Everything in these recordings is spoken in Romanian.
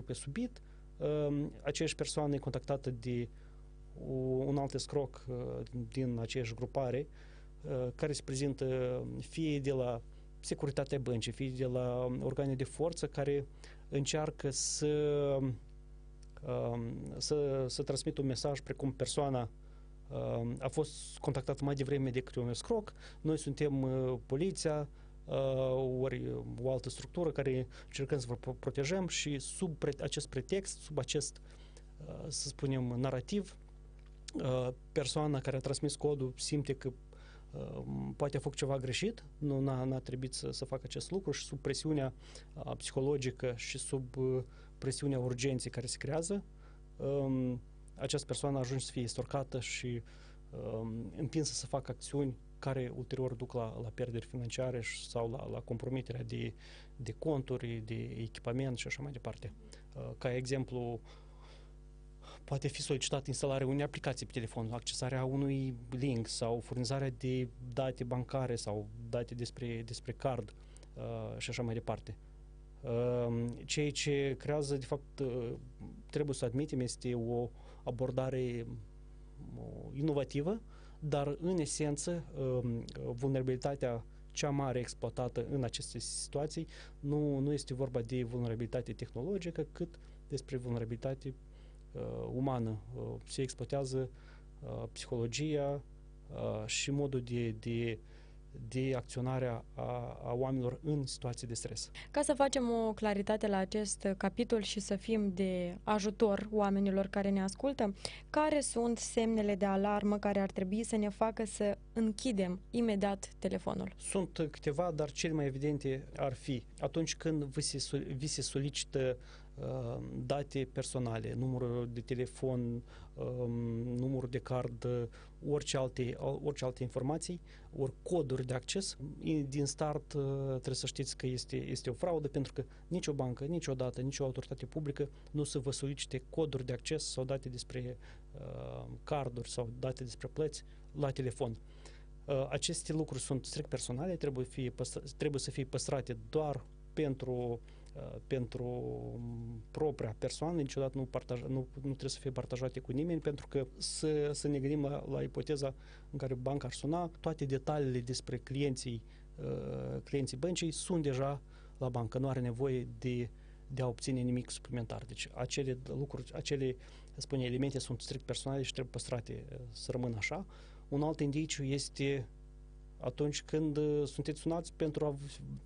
pe subit, aceeași persoană e contactată de un alt escroc din aceeași grupare, care se prezintă fie de la securitatea băncii, fie de la organe de forță care încearcă să transmită un mesaj precum persoana a fost contactată mai devreme decât un escroc, noi suntem poliția, ori o altă structură care încercăm să vă protejăm și sub acest pretext, sub acest, să spunem, narativ, persoana care a transmis codul simte că poate a făcut ceva greșit, n-a trebuit să facă acest lucru și sub presiunea psihologică și sub presiunea urgenței care se creează, această persoană ajunge să fie estorcată și împinsă să facă acțiuni care ulterior duc la pierderi financiare sau la compromiterea de conturi, de echipament și așa mai departe. Ca exemplu, poate fi solicitat instalarea unei aplicații pe telefon, accesarea unui link sau furnizarea de date bancare sau date despre card și așa mai departe. Ceea ce creează, de fapt, trebuie să admitem, este o abordare inovativă, dar în esență vulnerabilitatea cea mare exploatată în aceste situații nu este vorba de vulnerabilitate tehnologică, cât despre vulnerabilitate umană. Se exploatează psihologia și modul de acționare a oamenilor în situații de stres. Ca să facem o claritate la acest capitol și să fim de ajutor oamenilor care ne ascultă, care sunt semnele de alarmă care ar trebui să ne facă să închidem imediat telefonul? Sunt câteva, dar cele mai evidente ar fi atunci când vi se solicită date personale, numărul de telefon, numărul de card, orice alte informații, ori coduri de acces. Din start trebuie să știți că este o fraudă, pentru că nicio bancă, niciodată, nicio autoritate publică nu să vă solicite coduri de acces sau date despre carduri sau date despre plăți la telefon. Aceste lucruri sunt strict personale, trebuie să fie păstrate doar pentru propria persoană, niciodată nu trebuie să fie partajate cu nimeni, pentru că să ne gândim la ipoteza în care banca ar suna, toate detaliile despre clienții băncii sunt deja la bancă, nu are nevoie de a obține nimic suplimentar. Deci acele lucruri, elemente sunt strict personale și trebuie păstrate să rămână așa. Un alt indiciu este atunci când sunteți sunați pentru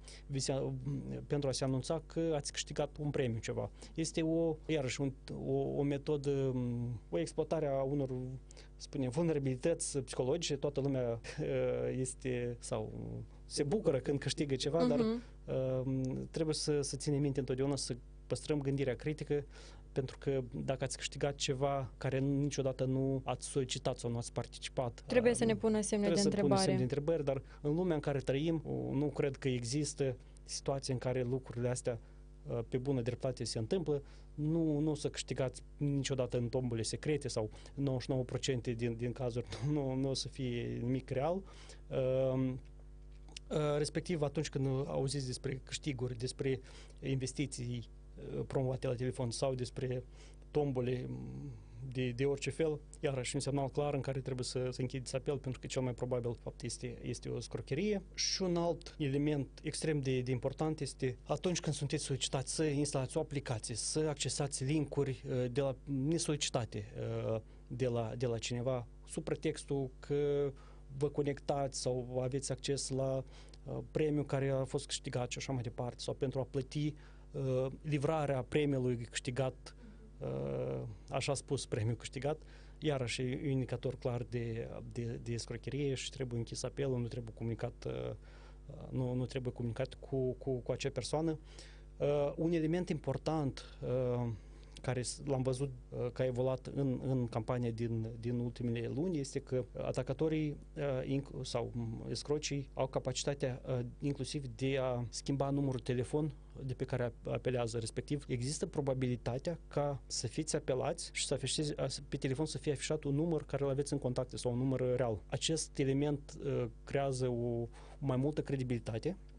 a se anunța că ați câștigat un premiu ceva. Este iarăși o metodă, o exploatare a unor, vulnerabilități psihologice. Toată lumea se bucură când câștigă ceva, dar trebuie să ținem minte întotdeauna să păstrăm gândirea critică, pentru că dacă ați câștigat ceva care niciodată nu ați solicitat sau nu ați participat, trebuie să ne pună semne de întrebări, dar în lumea în care trăim, nu cred că există situații în care lucrurile astea pe bună dreptate se întâmplă. Nu să câștigați niciodată în tombole secrete sau 99% din cazuri nu o să fie nimic real. Respectiv, atunci când auziți despre câștiguri, despre investiții promovate la telefon sau despre tombole de orice fel, iarăși un semnal clar în care trebuie să închideți apel, pentru că cel mai probabil, de fapt, este o scrocherie. Și un alt element extrem de important este atunci când sunteți solicitați să instalați o aplicație, să accesați linkuri nesolicitate de la cineva, sub pretextul că vă conectați sau aveți acces la premiul care a fost câștigat și așa mai departe, sau pentru a plăti livrarea premiului câștigat, așa spus, premiul câștigat, iarăși e un indicator clar de escrocherie și trebuie închis apelul, nu trebuie comunicat cu acea persoană. Un element important care l-am văzut că a evoluat în campania din ultimele luni este că atacatorii sau escrocii au capacitatea inclusiv de a schimba numărul telefon de pe care apelează, respectiv există probabilitatea ca să fiți apelați și pe telefon să fie afișat un număr care îl aveți în contacte sau un număr real. Acest element creează o mai multă credibilitate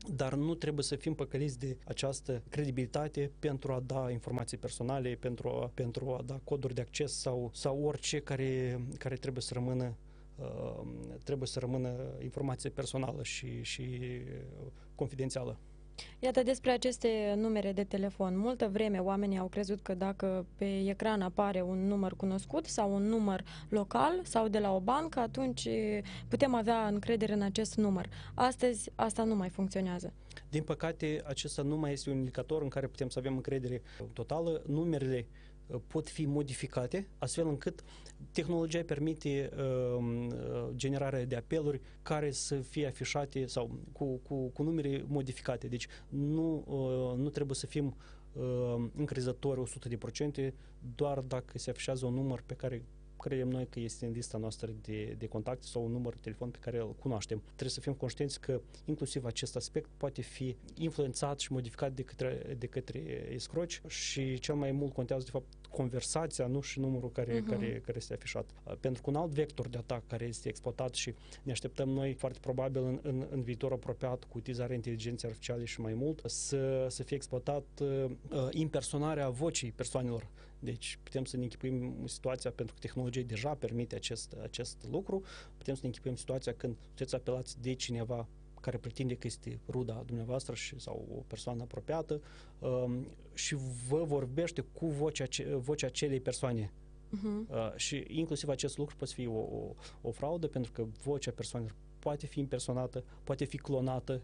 dar nu trebuie să fim păcăliți de această credibilitate pentru a da informații personale, pentru a da coduri de acces sau orice care trebuie să rămână informație personală și confidențială. Iată, despre aceste numere de telefon. Multă vreme oamenii au crezut că dacă pe ecran apare un număr cunoscut sau un număr local sau de la o bancă, atunci putem avea încredere în acest număr. Astăzi asta nu mai funcționează. Din păcate, acesta nu mai este un indicator în care putem să avem încredere totală. Numerele pot fi modificate, astfel încât tehnologia permite generarea de apeluri care să fie afișate sau cu numere modificate. Deci nu trebuie să fim încrezători 100% doar dacă se afișează un număr pe care credem noi că este în lista noastră de contacte sau un număr de telefon pe care îl cunoaștem. Trebuie să fim conștienți că inclusiv acest aspect poate fi influențat și modificat de către escroci și cel mai mult contează de fapt conversația, nu și numărul care este afișat. Pentru că un alt vector de atac care este exploatat și ne așteptăm noi foarte probabil în viitor apropiat cu utilizarea inteligenței artificiale și mai mult să fie exploatat impersonarea vocii persoanelor. Deci putem să ne închipuim situația, pentru că tehnologia deja permite acest lucru, putem să ne închipuim situația când sunteți apelați de cineva care pretinde că este ruda dumneavoastră sau o persoană apropiată și vă vorbește cu vocea acelei persoane. Și inclusiv acest lucru poate fi o fraudă, pentru că vocea persoanei poate fi impersonată, poate fi clonată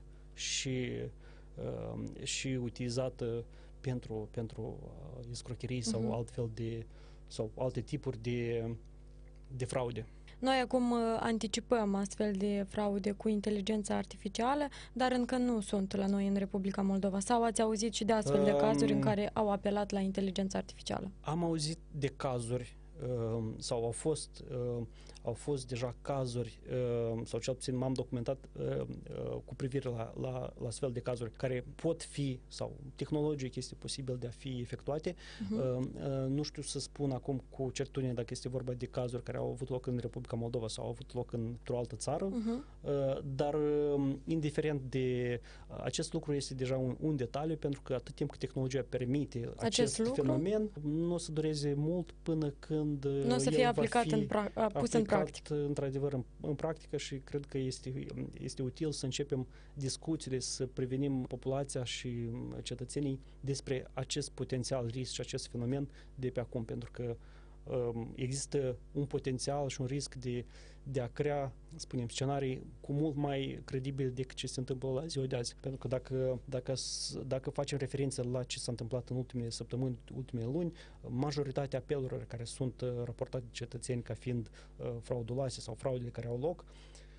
și utilizată pentru escrocherii sau sau alte tipuri de fraude. Noi acum anticipăm astfel de fraude cu inteligența artificială, dar încă nu sunt la noi în Republica Moldova. Sau ați auzit și de astfel de cazuri în care au apelat la inteligența artificială? Am auzit de cazuri sau au fost deja cazuri sau cel puțin m-am documentat cu privire la astfel de cazuri care pot fi sau tehnologic este posibil de a fi efectuate. Nu știu să spun acum cu certitudine dacă este vorba de cazuri care au avut loc în Republica Moldova sau au avut loc într-o altă țară, dar indiferent de acest lucru este deja un detaliu, pentru că atât timp cât tehnologia permite acest fenomen, nu o să dureze mult până când nu o să fie aplicat pus în practică. Într-adevăr în practică și cred că este util să începem discuțiile, să prevenim populația și cetățenii despre acest potențial risc și acest fenomen de pe acum, pentru că există un potențial și un risc de a crea, spunem, scenarii cu mult mai credibile decât ce se întâmplă la ziua de azi. Pentru că dacă facem referință la ce s-a întâmplat în ultimele săptămâni, ultimele luni, majoritatea apelurilor care sunt raportate de cetățeni ca fiind frauduloase sau fraudele care au loc,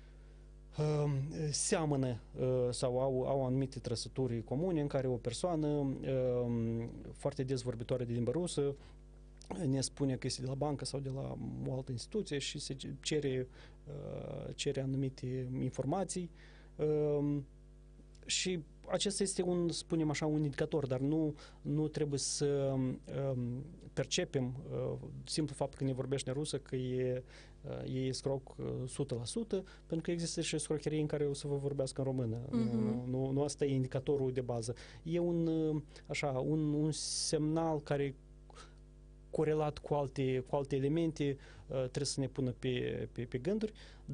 seamănă sau au anumite trăsături comune în care o persoană foarte des vorbitoare de limba rusă ne spune că este de la bancă sau de la o altă instituție și se cere anumite informații și acesta este spunem așa, un indicator, dar nu trebuie să percepem simplu fapt că ne vorbește rusă că e escroc 100%, pentru că există și escrocherii în care o să vă vorbească în română. Nu asta e indicatorul de bază. E un semnal care corelat cu alte elemente, trebuie să ne pună pe gânduri,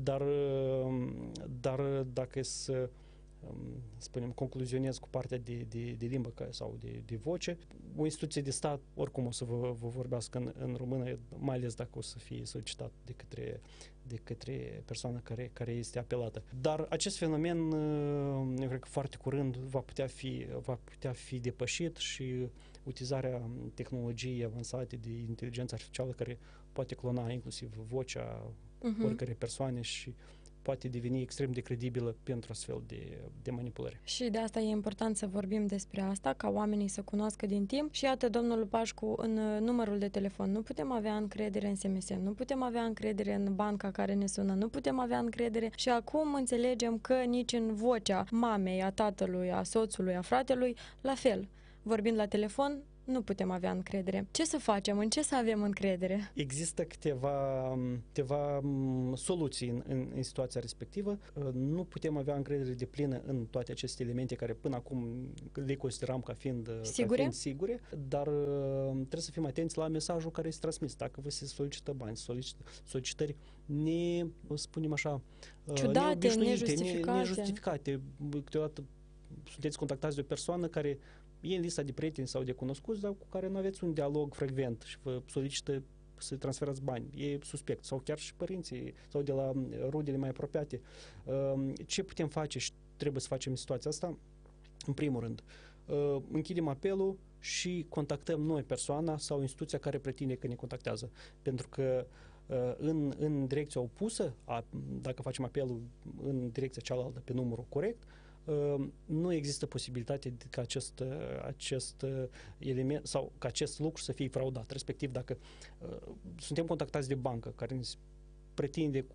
dar dacă să spunem, concluzionez cu partea de limbă sau de voce, o instituție de stat oricum o să vă vorbească în română, mai ales dacă o să fie solicitat de către persoana care este apelată. Dar acest fenomen, eu cred că foarte curând va putea fi depășit și utilizarea tehnologiei avansate de inteligență artificială care poate clona inclusiv vocea oricărei persoane și poate deveni extrem de credibilă pentru astfel de manipulări. Și de asta e important să vorbim despre asta, ca oamenii să cunoască din timp. Și iată, domnul Pașcu, în numărul de telefon nu putem avea încredere în SMSM, nu putem avea încredere în banca care ne sună, nu putem avea încredere și acum înțelegem că nici în vocea mamei, a tatălui, a soțului, a fratelui, la fel. Vorbind la telefon, nu putem avea încredere. Ce să facem? În ce să avem încredere? Există câteva soluții în situația respectivă. Nu putem avea încredere deplină în toate aceste elemente care până acum le consideram ca fiind sigure, dar trebuie să fim atenți la mesajul care este transmis. Dacă vă se solicită bani, solicitări spunem așa, ciudate, nejustificate. Câteodată sunteți contactați de o persoană care e în lista de prieteni sau de cunoscuți, dar cu care nu aveți un dialog frecvent și vă solicită să transferați bani. E suspect. Sau chiar și părinții sau de la rudele mai apropiate. Ce putem face și trebuie să facem în situația asta? În primul rând, închidem apelul și contactăm noi persoana sau instituția care pretinde că ne contactează. Pentru că în direcția opusă, dacă facem apelul în direcția cealaltă pe numărul corect, nu există posibilitate ca acest element sau ca acest lucru să fie fraudat. Respectiv, dacă suntem contactați de bancă care ne pretinde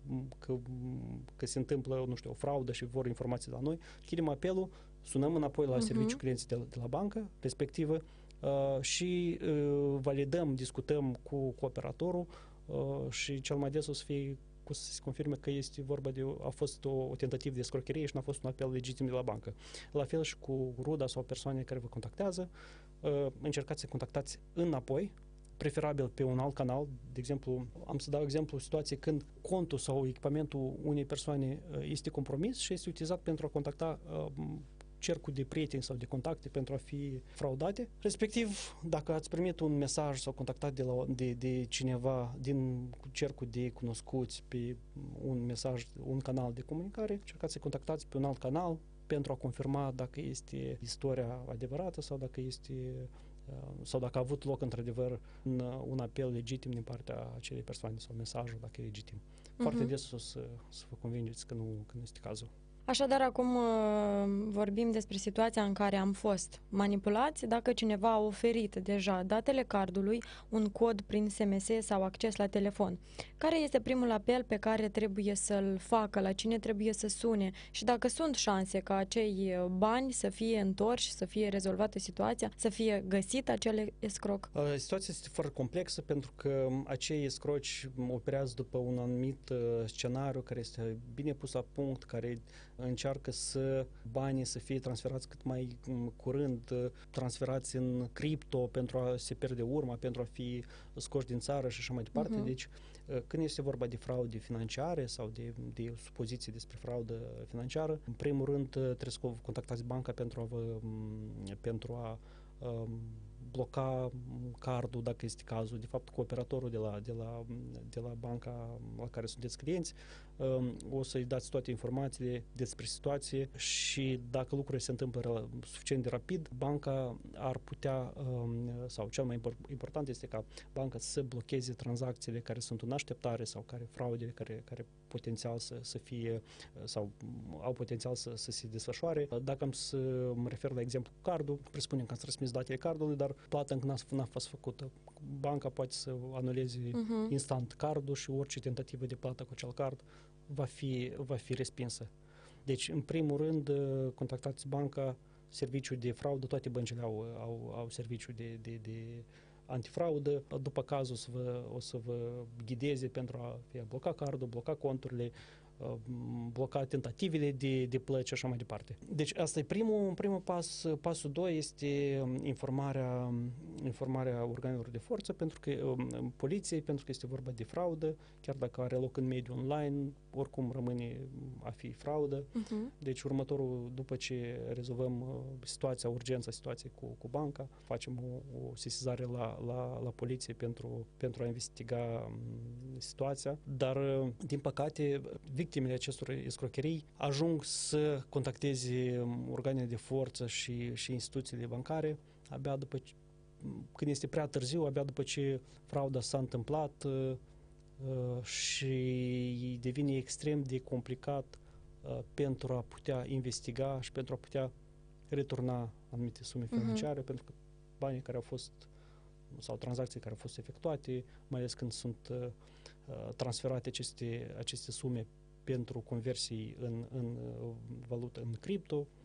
că se întâmplă, nu știu, o fraudă și vor informații la noi, închidem apelul, sunăm înapoi la serviciul clienții de la bancă respectivă și validăm, discutăm cu operatorul și cel mai des o să fie să se confirme că este vorba a fost o tentativă de escrocherie și nu a fost un apel legitim de la bancă. La fel și cu ruda sau persoane care vă contactează, încercați să contactați înapoi, preferabil pe un alt canal. De exemplu, am să dau exemplu o situație când contul sau echipamentul unei persoane este compromis și este utilizat pentru a contacta cercul de prieteni sau de contacte pentru a fi fraudate. Respectiv, dacă ați primit un mesaj sau contactat de cineva din cercul de cunoscuți pe un canal de comunicare, încercați să contactați pe un alt canal pentru a confirma dacă este istoria adevărată sau dacă a avut loc într-adevăr un apel legitim din partea acelei persoane sau mesajul dacă e legitim. Foarte des o să vă convingeți că nu este cazul. Așadar, acum vorbim despre situația în care am fost manipulați dacă cineva a oferit deja datele cardului, un cod prin SMS sau acces la telefon. Care este primul apel pe care trebuie să-l facă, la cine trebuie să sune și dacă sunt șanse ca acei bani să fie întorși, să fie rezolvată situația, să fie găsit acel escroc? Situația este foarte complexă pentru că acei escroci operează după un anumit scenariu care este bine pus la punct, care încearcă banii să fie transferați cât mai curând, transferați în cripto pentru a se pierde urma, pentru a fi scoși din țară și așa mai departe. Deci, când este vorba de fraude financiare sau de supoziții despre fraudă financiară, în primul rând trebuie să contactați banca pentru a bloca cardul, dacă este cazul. De fapt, cu operatorul de la banca la care sunteți clienți, o să-i dați toate informațiile despre situație și dacă lucrurile se întâmplă suficient de rapid, banca ar putea, sau cel mai important este ca banca să blocheze tranzacțiile care sunt în așteptare sau fraudele care potențial să fie sau au potențial să se desfășoare. Dacă am să mă refer la exemplu cu cardul, presupunem că ați transmis datele cardului, dar plata încă n-a fost făcută. Banca poate să anuleze instant cardul și orice tentativă de plată cu acel card va fi respinsă. Deci, în primul rând, contactați banca, serviciul de fraudă, toate băncile au serviciul de antifraudă. După caz o să vă ghideze pentru a bloca cardul, bloca conturile, bloca tentativele de plăți și așa mai departe. Deci asta e primul pas. Pasul 2 este informarea organelor de forță, pentru că poliției, pentru că este vorba de fraudă, chiar dacă are loc în mediul online, oricum rămâne a fi fraudă. Deci următorul, după ce rezolvăm urgența situației cu banca, facem o sesizare la poliție pentru a investiga situația, dar din păcate victimele acestor escrocherii ajung să contacteze organele de forță și instituțiile bancare abia când este prea târziu, abia după ce frauda s-a întâmplat și devine extrem de complicat pentru a putea investiga și pentru a putea returna anumite sume financiare, pentru că banii care au fost sau tranzacții care au fost efectuate, mai ales când sunt transferate aceste sume pentru conversii în valută, în cripto,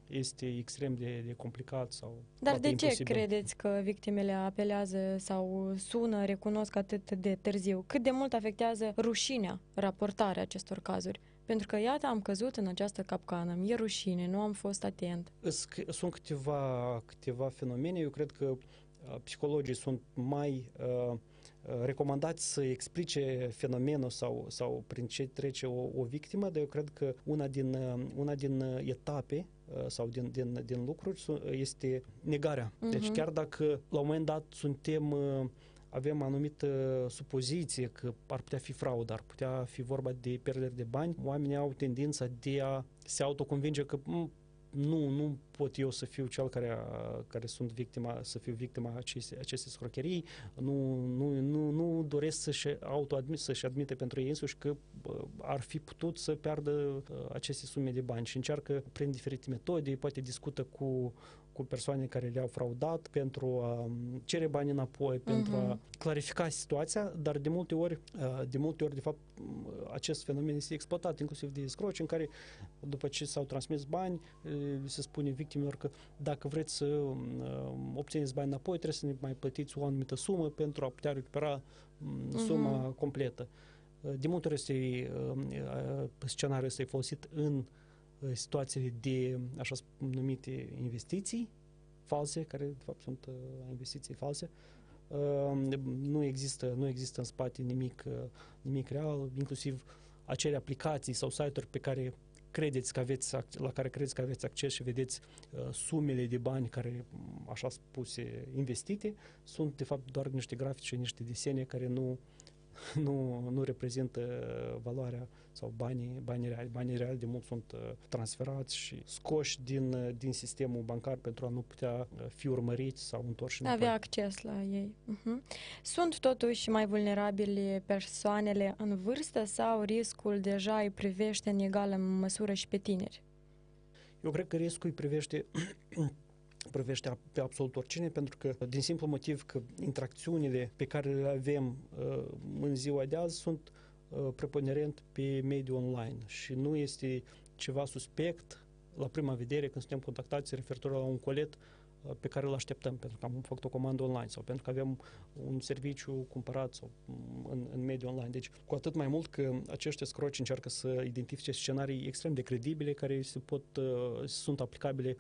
este extrem de complicat sau Dar de ce imposibil. credeți că victimele apelează sau sună, recunosc atât de târziu? Cât de mult afectează rușinea raportarea acestor cazuri? Pentru că, iată, am căzut în această capcană, mi-e rușine, nu am fost atent. Sunt câteva fenomene. Eu cred că psihologii sunt mai recomandați să explice fenomenul sau prin ce trece o victimă, dar eu cred că una din etape sau din lucruri este negarea. Deci chiar dacă la un moment dat avem anumită supoziție că ar putea fi fraudă, ar putea fi vorba de pierderi de bani, oamenii au tendința de a se autoconvinge că nu pot eu să fiu cel care să fiu victima acestei scrocherii, nu doresc să-și admite pentru ei însuși că ar fi putut să piardă aceste sume de bani și încearcă prin diferite metode, poate discută cu persoane care le-au fraudat pentru a cere bani înapoi, pentru a clarifica situația, dar de multe ori, de fapt, acest fenomen este exploatat, inclusiv de scroci, în care, după ce s-au transmis bani, se spune victimelor că dacă vreți să obțineți bani înapoi, trebuie să ne mai plătiți o anumită sumă pentru a putea recupera suma completă. De multe ori scenariul ăsta e folosit în situații de așa numite investiții false, care de fapt sunt investiții false. Nu există în spate nimic real, inclusiv acele aplicații sau site-uri la care credeți că aveți acces și vedeți sumele de bani care, așa spuse, investite, sunt de fapt doar niște grafici și niște desene care nu reprezintă valoarea sau banii reali. Banii reali de mult sunt transferați și scoși din sistemul bancar pentru a nu putea fi urmăriți sau întorși înapoi. Avea acces la ei. Sunt totuși mai vulnerabile persoanele în vârstă sau riscul deja îi privește în egală măsură și pe tineri? Eu cred că riscul îi privește pe absolut oricine, pentru că din simplu motiv că interacțiunile pe care le avem în ziua de azi sunt preponderent pe mediul online și nu este ceva suspect la prima vedere când suntem contactați referitor la un colet pe care îl așteptăm pentru că am făcut o comandă online sau pentru că avem un serviciu cumpărat sau în mediul online. Deci, cu atât mai mult că acești scroci încearcă să identifice scenarii extrem de credibile care sunt aplicabile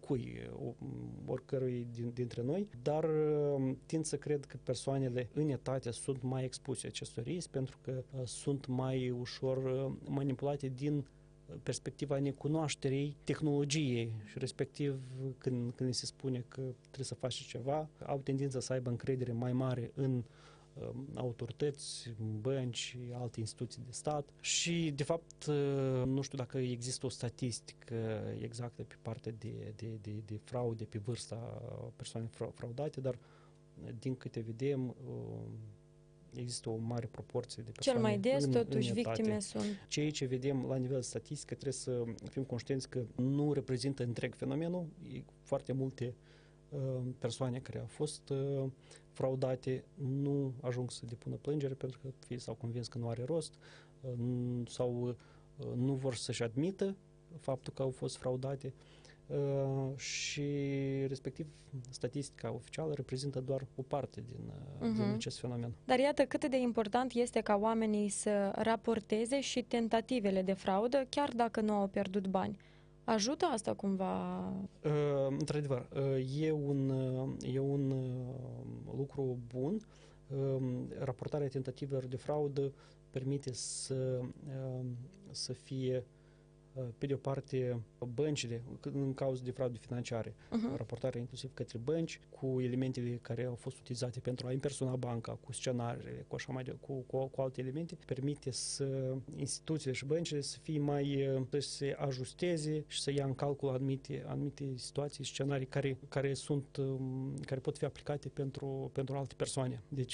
oricărui dintre noi, dar tind să cred că persoanele în etate sunt mai expuse acestor risc pentru că sunt mai ușor manipulate din perspectiva necunoașterii tehnologiei și respectiv când îi se spune că trebuie să faci ceva, au tendința să aibă încredere mai mare în autorități, bănci și alte instituții de stat și de fapt nu știu dacă există o statistică exactă pe partea de fraude pe vârsta persoanelor fraudate, dar din câte vedem există o mare proporție de persoane. Cel mai des, totuși, victime sunt. Ceea ce vedem la nivel statistic, trebuie să fim conștienți că nu reprezintă întreg fenomenul. Foarte multe persoane care au fost fraudate nu ajung să depună plângere pentru că fie s-au convins că nu are rost sau nu vor să-și admită faptul că au fost fraudate. Și respectiv statistica oficială reprezintă doar o parte din acest fenomen. Dar iată cât de important este ca oamenii să raporteze și tentativele de fraudă, chiar dacă nu au pierdut bani. Ajută asta cumva? Într-adevăr, e un lucru bun. Raportarea tentativelor de fraudă permite să fie pe de o parte băncile în cauze de fraude financiare, raportarea inclusiv către bănci cu elementele care au fost utilizate pentru a impersona banca, cu scenariile, cu alte elemente, permite să instituțiile și băncile să fie să se ajusteze și să ia în calcul anumite situații, scenarii care pot fi aplicate pentru alte persoane. Deci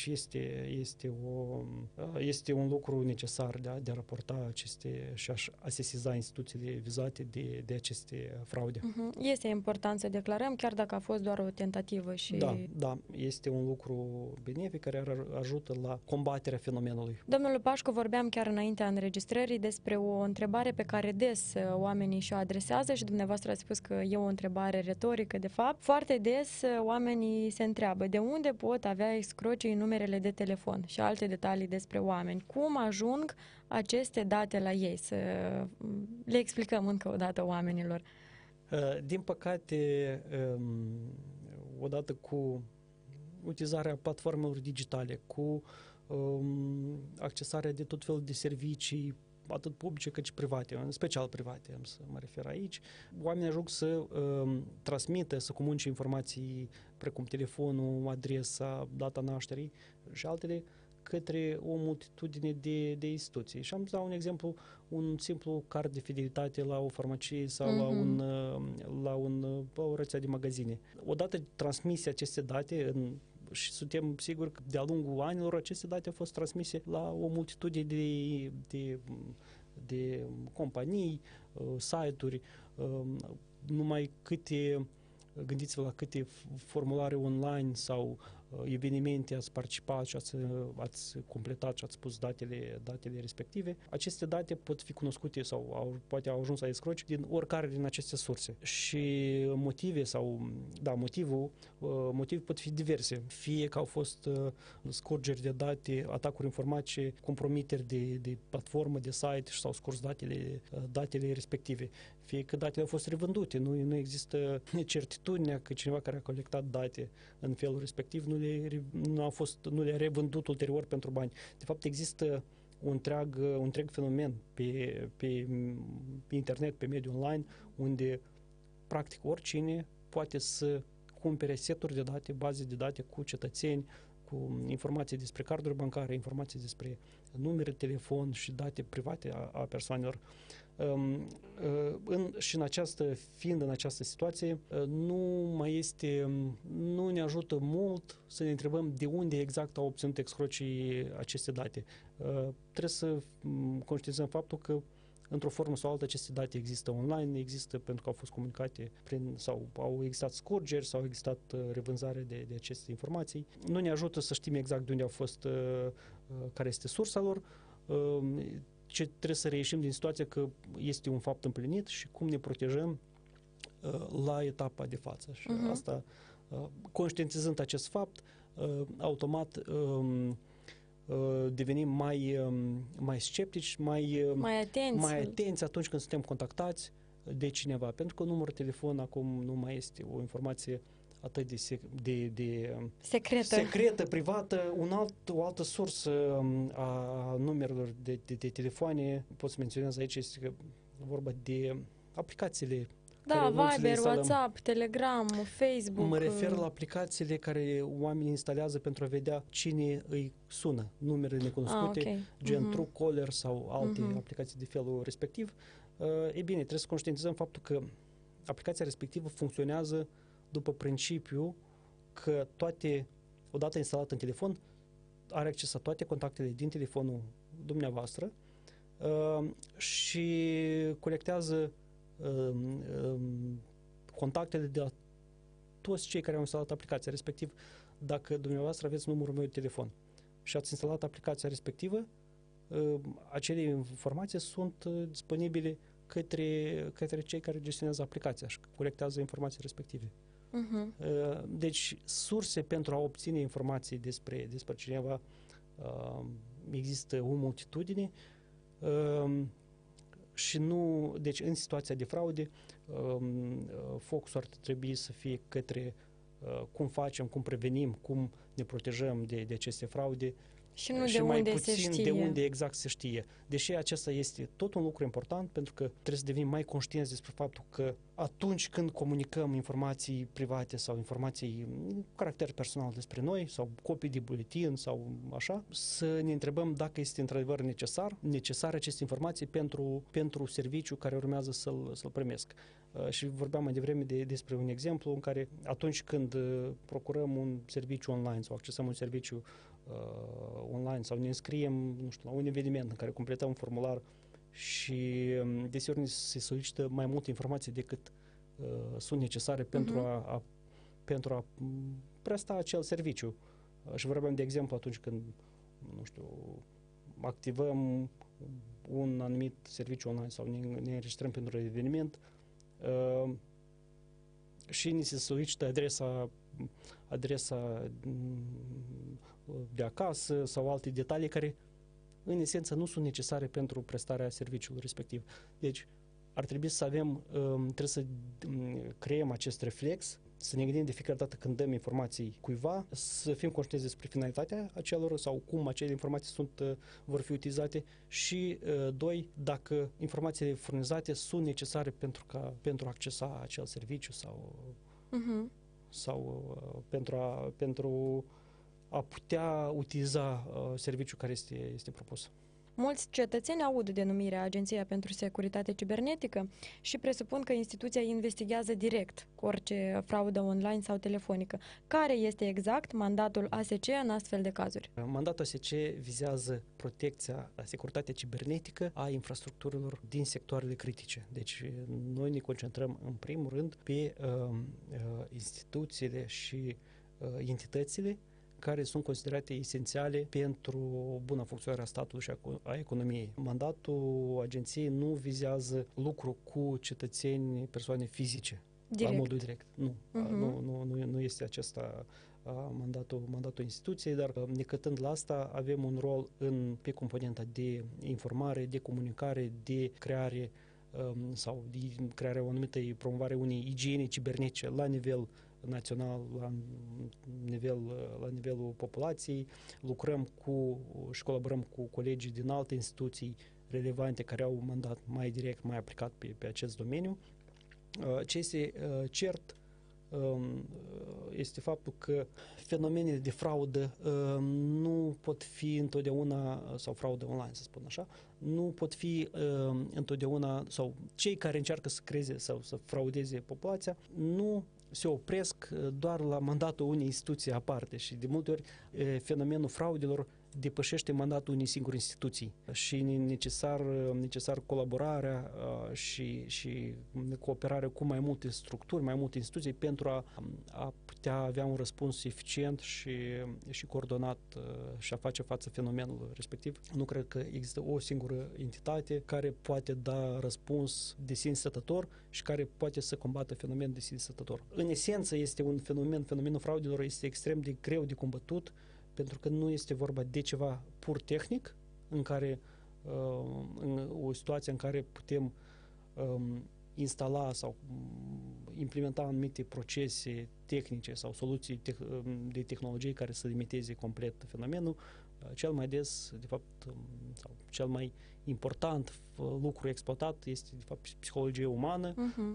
este un lucru necesar de a raporta aceste și a sesiza instituții instituțiile vizate de aceste fraude. Este important să declarăm, chiar dacă a fost doar o tentativă și... Da, este un lucru benefic care ajută la combaterea fenomenului. Domnul Pașcu, vorbeam chiar înaintea înregistrării despre o întrebare pe care des oamenii și-o adresează și dumneavoastră ați spus că e o întrebare retorică, de fapt. Foarte des oamenii se întreabă de unde pot avea excrocii numerele de telefon și alte detalii despre oameni. Cum ajung aceste date la ei? Să le explicăm încă o dată oamenilor. Din păcate, odată cu utilizarea platformelor digitale, cu accesarea de tot felul de servicii, atât publice cât și private, în special private, am să mă refer aici, oamenii ajung să transmită, să comunice informații precum telefonul, adresa, data nașterii și altele către o multitudine de instituții. Și am să dau un exemplu, un simplu card de fidelitate la o farmacie sau la o rețea de magazine. Odată transmise aceste date și suntem siguri că de-a lungul anilor aceste date au fost transmise la o multitudine de companii, site-uri, numai gândiți-vă la câte formulare online sau evenimente ați participat și ați completat și ați pus datele respective. Aceste date pot fi cunoscute sau poate au ajuns la escroci din oricare din aceste surse. Și motive pot fi diverse. Fie că au fost scurgeri de date, atacuri informatice, compromiteri de platformă, de site și s-au scurs datele respective. Fie că datele au fost revândute. Nu există certitudinea că cineva care a colectat date în felul respectiv nu le-a revândut ulterior pentru bani. De fapt, există un întreg fenomen pe internet, pe mediul online, unde practic oricine poate să cumpere seturi de date, baze de date cu cetățeni, cu informații despre carduri bancare, informații despre numere de telefon și date private a persoanelor. Fiind în această situație, nu ne ajută mult să ne întrebăm de unde exact au obținut excrocii aceste date. Trebuie să conștientizăm faptul că într-o formă sau altă aceste date există online, există pentru că au fost comunicate sau au existat scurgeri sau au existat revânzare de aceste informații. Nu ne ajută să știm exact de unde au fost, care este sursa lor. Ce trebuie să reieșim din situația că este un fapt împlinit și cum ne protejăm la etapa de față. Și asta, conștientizând acest fapt, automat devenim mai sceptici, mai atenți atunci când suntem contactați de cineva. Pentru că numărul telefon acum nu mai este o informație atât de secretă, privată. O altă sursă a numerelor de telefoane, pot să menționez aici, este vorba de aplicațiile. Da, Viber, WhatsApp, Telegram, Facebook. Mă refer la aplicațiile care oamenii instalează pentru a vedea cine îi sună, numere necunoscute, gen Truecaller sau alte aplicații de felul respectiv. E bine, trebuie să conștientizăm faptul că aplicația respectivă funcționează după principiu că odată instalat în telefon, are acces la toate contactele din telefonul dumneavoastră și colectează contactele de la toți cei care au instalat aplicația respectiv. Dacă dumneavoastră aveți numărul meu de telefon și ați instalat aplicația respectivă, acele informații sunt disponibile către cei care gestionează aplicația și colectează informații respective. Deci, surse pentru a obține informații despre cineva există o multitudine și deci în situația de fraude focusul ar trebui să fie către cum facem, cum prevenim, cum ne protejăm de aceste fraude și nu și de mai unde puțin se știe. de unde exact se știe. Deși acesta este tot un lucru important, pentru că trebuie să devenim mai conștienți despre faptul că atunci când comunicăm informații private sau informații cu caracter personal despre noi sau copii de buletin sau așa, să ne întrebăm dacă este într-adevăr necesar aceste informații pentru serviciu care urmează să-l primesc. Și vorbeam mai devreme despre un exemplu în care atunci când procurăm un serviciu online sau accesăm un serviciu online sau ne înscriem, la un eveniment în care completăm un formular și deseori se solicită mai multe informații decât sunt necesare pentru a presta acel serviciu. Și vorbeam de exemplu atunci când, nu știu, activăm un anumit serviciu online sau ne înregistrăm pentru un eveniment și ni se solicită adresa de acasă sau alte detalii care în esență nu sunt necesare pentru prestarea serviciului respectiv. Deci ar trebui să trebuie să creăm acest reflex, să ne gândim de fiecare dată când dăm informații cuiva, să fim conștienți despre finalitatea acelor sau cum acele informații vor fi utilizate și, doi, dacă informațiile furnizate sunt necesare pentru a accesa acel serviciu sau pentru a putea utiliza serviciul care este propus. Mulți cetățeni aud denumirea Agenția pentru Securitate Cibernetică și presupun că instituția investighează direct orice fraudă online sau telefonică. Care este exact mandatul ASC în astfel de cazuri? Mandatul ASC vizează protecția, securitatea cibernetică a infrastructurilor din sectoarele critice. Deci noi ne concentrăm în primul rând pe instituțiile și entitățile care sunt considerate esențiale pentru buna funcționare a statului și a economiei. Mandatul agenției nu vizează lucru cu cetățeni, persoane fizice, la modul direct. Nu este acesta mandatul instituției, dar necătând la asta avem un rol pe componenta de informare, de comunicare, de creare sau de crearea o anumită promovare unei igiene cibernetice la nivel național, la nivelul populației. Lucrăm și colaborăm cu colegii din alte instituții relevante care au un mandat mai direct, mai aplicat pe acest domeniu. Ce este cert este faptul că fenomenele de fraudă nu pot fi întotdeauna, sau fraudă online, să spun așa, nu pot fi întotdeauna, sau cei care încearcă să creeze sau să fraudeze populația, nu se opresc doar la mandatul unei instituții aparte și de multe ori fenomenul fraudelor depășește mandatul unei singure instituții și necesar colaborarea și cooperarea cu mai multe structuri, mai multe instituții pentru a putea avea un răspuns eficient și coordonat și a face față fenomenului respectiv. Nu cred că există o singură entitate care poate da răspuns de sine stătător și care poate să combată fenomenul de sine stătător. În esență este un fenomenul fraudelor este extrem de greu de combătut, pentru că nu este vorba de ceva pur tehnic, în o situație în care putem instala sau implementa anumite procese tehnice sau soluții de tehnologie care să limiteze complet fenomenul. Cel mai des, de fapt, sau cel mai important lucru exploatat este, de fapt, psihologia umană,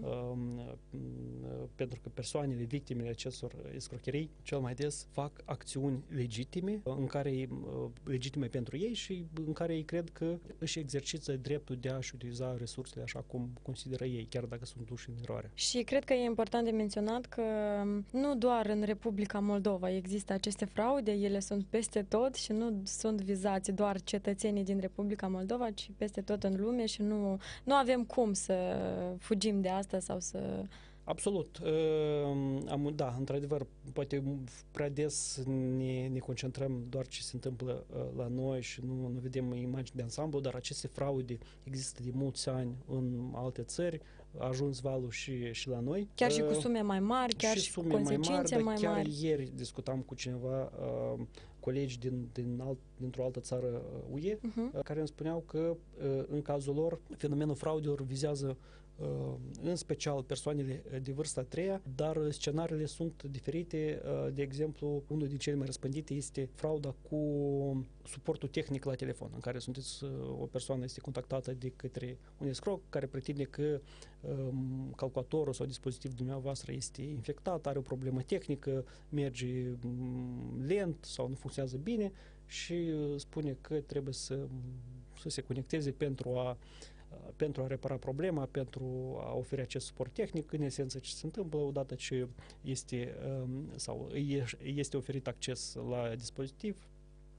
pentru că persoanele, victimele acestor escrocherii, cel mai des fac acțiuni legitime, legitime pentru ei și în care ei cred că își exercită dreptul de a-și utiliza resursele așa cum consideră ei, chiar dacă sunt duși în eroare. Și cred că e important de menționat că nu doar în Republica Moldova există aceste fraude, ele sunt peste tot și nu sunt vizați doar cetățenii din Republica Moldova, ci peste tot în lume și nu avem cum să fugim de asta sau să... Absolut. Da, într-adevăr, poate prea des ne concentrăm doar ce se întâmplă la noi și nu vedem imagini de ansamblu, dar aceste fraude există de mulți ani în alte țări, a ajuns valul și la noi. Chiar și cu sume mai mari, chiar și cu consecințe mai mari. Chiar ieri discutam cu cineva, colegi dintr-o altă țară UE, care îmi spuneau că în cazul lor fenomenul fraudelor vizează în special persoanele de vârsta a treia, dar scenariile sunt diferite. De exemplu, unul din cele mai răspândite este frauda cu suportul tehnic la telefon, în care o persoană este contactată de către un escroc care pretinde că calculatorul sau dispozitivul dumneavoastră este infectat, are o problemă tehnică, merge lent sau nu funcționează bine și spune că trebuie să se conecteze pentru a repara problema, pentru a oferi acest suport tehnic. În esență, ce se întâmplă odată ce este oferit acces la dispozitiv,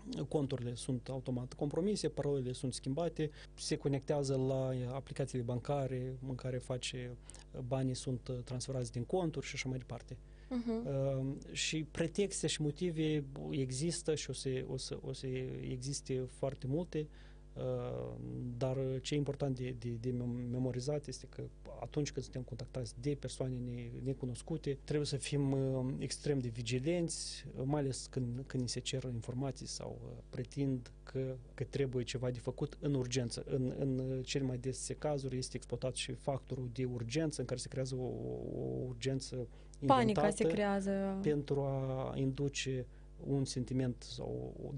conturile sunt automat compromise, parolele sunt schimbate, se conectează la aplicațiile bancare în care banii sunt transferați din conturi și așa mai departe. Și pretexte și motive există și o să existe foarte multe, dar ce e important de memorizat este că atunci când suntem contactați de persoane necunoscute, trebuie să fim extrem de vigilenți, mai ales când ni se cer informații sau pretind că trebuie ceva de făcut în urgență. În cele mai dese cazuri este exploatat și factorul de urgență în care se creează o urgență panica se creează pentru a induce un sentiment sau